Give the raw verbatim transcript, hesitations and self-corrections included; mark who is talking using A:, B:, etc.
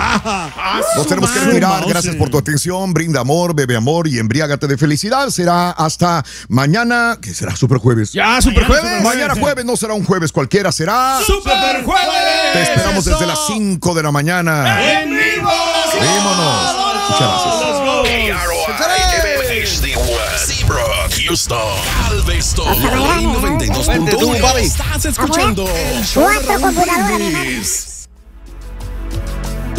A: Ah,
B: Nos tenemos que retirar. Gracias por tu atención. Brinda amor, bebe amor y embriágate de felicidad. Será hasta mañana, que será super jueves.
A: Ya, super jueves.
B: Mañana jueves no será un jueves cualquiera, será
A: Super jueves.
B: Te esperamos desde las cinco de la mañana.
A: ¡En vivo!
B: Vámonos. Muchas gracias.
C: Seabrook, Houston, Galveston, noventa y dos punto uno. Estás escuchando el show de Raúl Brindis.